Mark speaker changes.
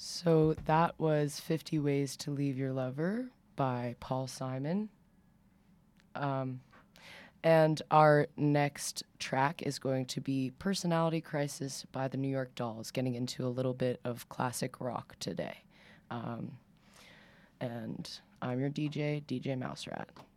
Speaker 1: So that was 50 Ways to Leave Your Lover by Paul Simon. And our next track is going to be Personality Crisis by the New York Dolls, getting into a little bit of classic rock today. And I'm your DJ, DJ Mouse Rat.